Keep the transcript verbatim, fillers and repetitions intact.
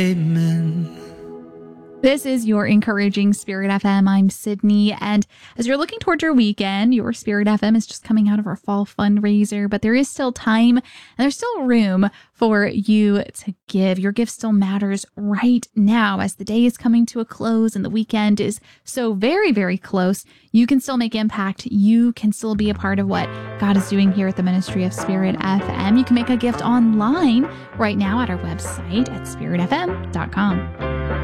Amen. This is your Encouraging Spirit F M. I'm Sydney, and as you're looking towards your weekend, your Spirit F M is just coming out of our fall fundraiser, but there is still time and there's still room for you to give. Your gift still matters right now as the day is coming to a close and the weekend is so very, very close. You can still make impact. You can still be a part of what God is doing here at the Ministry of Spirit F M. You can make a gift online right now at our website at spirit f m dot com.